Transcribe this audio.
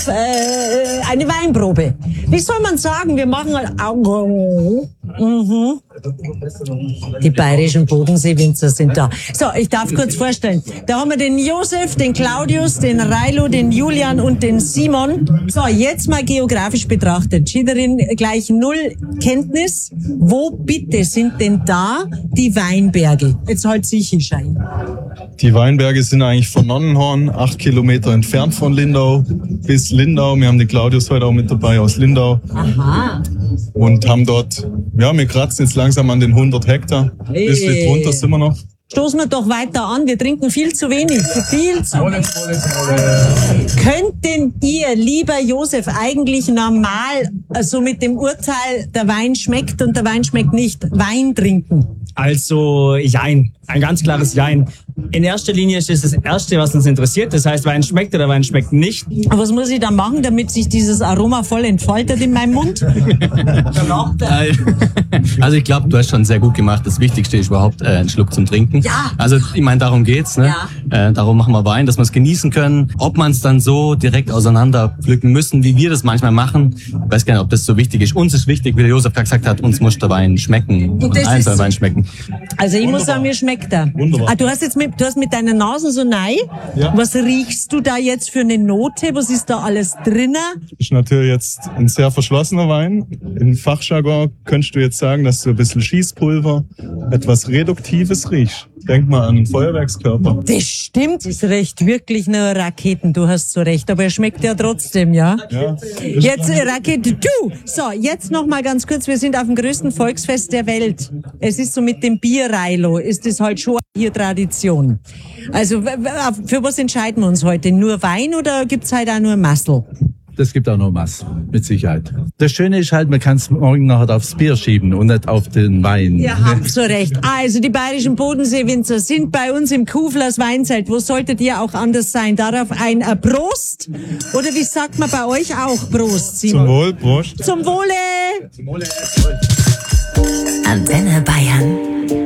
eine Weinprobe. Wie soll man sagen? Wir machen Die bayerischen Bodenseewinzer sind da. So, ich darf kurz vorstellen. Da haben wir den Josef, den Claudius, den Railo, den Julian und den Simon. So, jetzt mal geografisch betrachtet. Schiederin gleich 0 Kenntnis. Wo bitte sind denn da die Weinberge? Jetzt halt sicher ein. Die Weinberge sind eigentlich von Nonnenhorn, 8 Kilometer entfernt von Lindau bis Lindau. Wir haben den Claudius heute auch mit dabei aus Lindau. Aha. Und haben dort, ja, wir kratzen jetzt langsam an den 100 Hektar. Ein bisschen drunter sind wir noch. Stoßen wir doch weiter an. Wir trinken viel zu wenig. Viel zu wenig. Könnten ihr, lieber Josef, eigentlich normal so mit dem Urteil, der Wein schmeckt und der Wein schmeckt nicht, Wein trinken? Also, jein. Ein ganz klares Jein. In erster Linie ist es das Erste, was uns interessiert. Das heißt, Wein schmeckt oder Wein schmeckt nicht. Aber was muss ich da machen, damit sich dieses Aroma voll entfaltet in meinem Mund? Also ich glaube, du hast schon sehr gut gemacht. Das Wichtigste ist überhaupt einen Schluck zum Trinken. Ja. Also ich meine, darum geht's. Ne? Ja. Darum machen wir Wein, dass wir es genießen können. Ob man es dann so direkt auseinander pflücken müssen, wie wir das manchmal machen, ich weiß gar nicht, ob das so wichtig ist. Uns ist wichtig, wie der Josef gerade gesagt hat, uns muss der Wein schmecken. Und allen soll Wein schmecken. Also ich muss sagen, mir schmeckt er. Wunderbar. Du hast mit deiner Nase so nein. Ja. Was riechst du da jetzt für eine Note? Was ist da alles drinnen? Ist natürlich jetzt ein sehr verschlossener Wein. Im Fachjargon könntest du jetzt sagen, dass du ein bisschen Schießpulver, etwas Reduktives riechst. Denk mal an einen Feuerwerkskörper. Das stimmt. Das riecht wirklich nur Raketen. Du hast so recht. Aber er schmeckt ja trotzdem, ja? Ja. Jetzt Rakete, du! So, jetzt noch mal ganz kurz. Wir sind auf dem größten Volksfest der Welt. Es ist so mit dem Bierreilo. Ist das halt schon hier Tradition. Also, für was entscheiden wir uns heute? Nur Wein oder gibt's halt auch nur Massel? Das gibt auch noch was, mit Sicherheit. Das Schöne ist halt, man kann es morgen nachher aufs Bier schieben und nicht auf den Wein. Ja, habt so recht. Also die bayerischen Bodenseewinzer sind bei uns im Kuhflers Weinzelt. Wo solltet ihr auch anders sein? Darauf ein Prost? Oder wie sagt man bei euch auch Prost, Simon? Zum Wohl, Prost. Zum Wohle! Antenne Bayern.